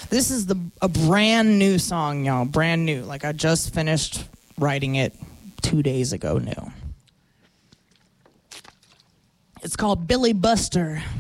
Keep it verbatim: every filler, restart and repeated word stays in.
This is the a brand new song, y'all. Brand new. Like I just finished writing it two days ago new. It's called Billy Buster.